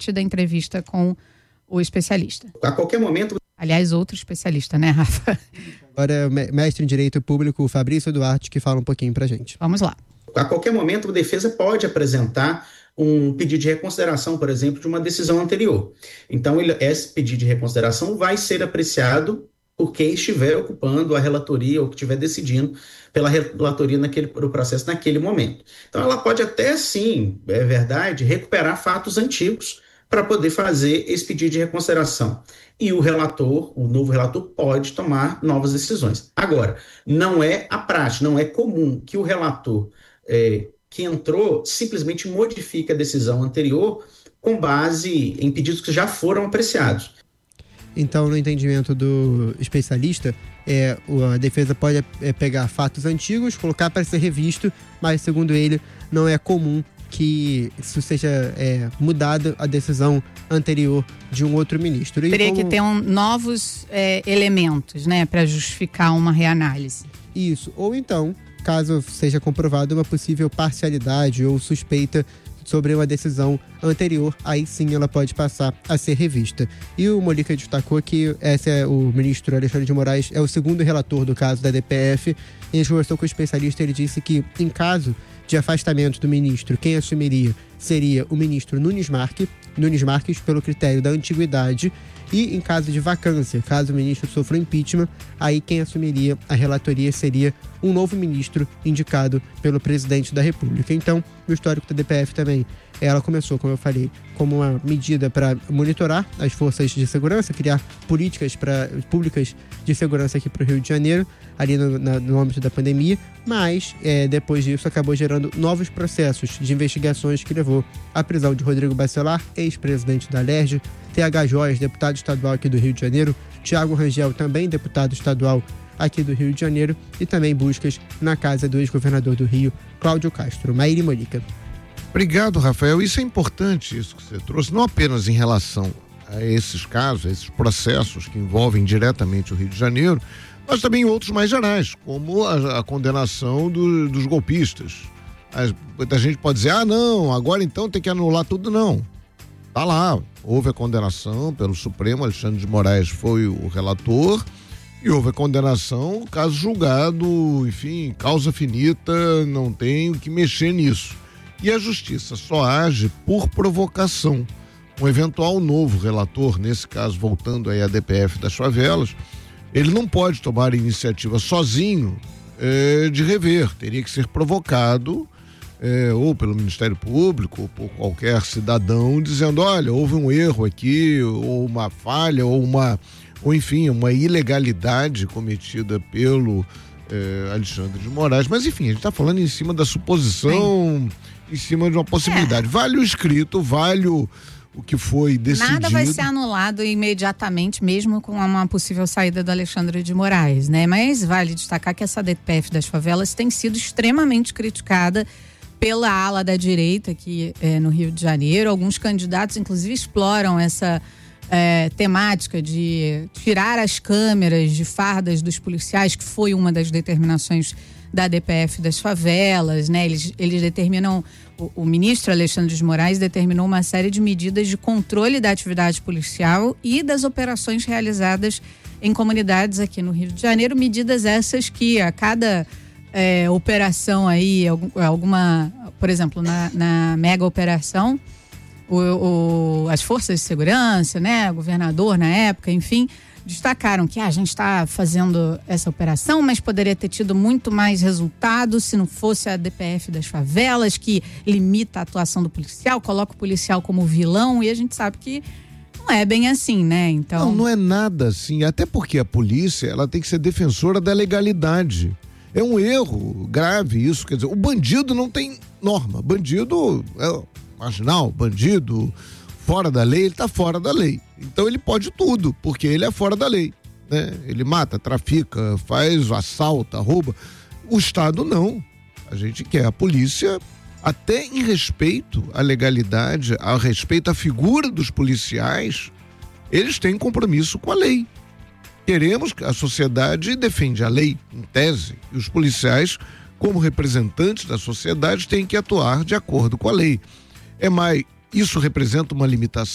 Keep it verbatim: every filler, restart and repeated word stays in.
parte da entrevista com o especialista. A qualquer momento... Aliás, outro especialista, né, Rafa? Agora, mestre em Direito Público, Fabrício Duarte, que fala um pouquinho pra gente. Vamos lá. A qualquer momento, a defesa pode apresentar um pedido de reconsideração, por exemplo, de uma decisão anterior. Então, ele, esse pedido de reconsideração vai ser apreciado por quem estiver ocupando a relatoria ou que estiver decidindo pela relatoria naquele pro processo naquele momento. Então, ela pode até, sim, é verdade, recuperar fatos antigos para poder fazer esse pedido de reconsideração. E o relator, o novo relator, pode tomar novas decisões. Agora, não é a prática, não é comum que o relator é, que entrou simplesmente modifique a decisão anterior com base em pedidos que já foram apreciados. Então, no entendimento do especialista, é, a defesa pode é, pegar fatos antigos, colocar para ser revisto, mas, segundo ele, não é comum que isso seja é, mudada a decisão anterior de um outro ministro. E Teria como... que ter um, novos é, elementos, né, para justificar uma reanálise. Isso, ou então, caso seja comprovada uma possível parcialidade ou suspeita sobre uma decisão anterior, aí sim ela pode passar a ser revista. E o Molica destacou que esse é o ministro Alexandre de Moraes, é o segundo relator do caso da D P F. Ele conversou com o especialista, ele disse que, em caso de afastamento do ministro, quem assumiria seria o ministro Nunes Marques, Nunes Marques pelo critério da antiguidade, e em caso de vacância, caso o ministro sofra impeachment, aí quem assumiria a relatoria seria um novo ministro indicado pelo presidente da República. Então, o histórico da D P F também, ela começou, como eu falei, como uma medida para monitorar as forças de segurança, criar políticas pra, públicas de segurança aqui para o Rio de Janeiro, ali no, na, no âmbito da pandemia, mas é, depois disso acabou gerando novos processos de investigações que levou à prisão de Rodrigo Bacelar, ex-presidente da Alerj, T H Joias, deputado estadual aqui do Rio de Janeiro, Tiago Rangel, também deputado estadual aqui do Rio de Janeiro, e também buscas na casa do ex-governador do Rio, Cláudio Castro. Maíra Molica. Obrigado, Rafael. Isso é importante, isso que você trouxe, não apenas em relação a esses casos, a esses processos que envolvem diretamente o Rio de Janeiro, mas também outros mais gerais, como a, a condenação do, dos golpistas. A, muita gente pode dizer, ah, não, agora então tem que anular tudo. Não. Tá lá, houve a condenação pelo Supremo, Alexandre de Moraes foi o relator, e houve a condenação, caso julgado, enfim, causa finita, não tem o que mexer nisso. E a justiça só age por provocação. Um eventual novo relator, nesse caso voltando aí à D P F das favelas, ele não pode tomar a iniciativa sozinho é, de rever, teria que ser provocado é, ou pelo Ministério Público ou por qualquer cidadão dizendo, olha, houve um erro aqui, ou uma falha, ou uma, ou enfim, uma ilegalidade cometida pelo é, Alexandre de Moraes. Mas enfim, a gente está falando em cima da suposição, Sim. em cima de uma possibilidade. É. Vale o escrito, vale o o que foi decidido. Nada vai ser anulado imediatamente, mesmo com uma possível saída do Alexandre de Moraes, né? Mas vale destacar que essa D P F das favelas tem sido extremamente criticada pela ala da direita aqui é, no Rio de Janeiro. Alguns candidatos, inclusive, exploram essa é, temática de tirar as câmeras de fardas dos policiais, que foi uma das determinações da D P F das favelas, né? Eles, eles determinam, o, o ministro Alexandre de Moraes determinou uma série de medidas de controle da atividade policial e das operações realizadas em comunidades aqui no Rio de Janeiro, medidas essas que a cada é, operação aí, alguma, por exemplo, na, na mega operação, o, o, as forças de segurança, né? O governador na época, enfim, destacaram que ah, a gente está fazendo essa operação, mas poderia ter tido muito mais resultado se não fosse a D P F das favelas, que limita a atuação do policial, coloca o policial como vilão, e a gente sabe que não é bem assim, né? Então... Não, não é nada assim, até porque a polícia, ela tem que ser defensora da legalidade. É um erro grave isso, quer dizer, o bandido não tem norma, bandido é marginal, bandido fora da lei, ele está fora da lei. Então ele pode tudo, porque ele é fora da lei, né? Ele mata, trafica, faz, assalta, rouba. O Estado não. A gente quer a polícia, até em respeito à legalidade, a respeito à figura dos policiais, eles têm compromisso com a lei. Queremos que a sociedade defende a lei, em tese, e os policiais, como representantes da sociedade, têm que atuar de acordo com a lei. É mais, isso representa uma limitação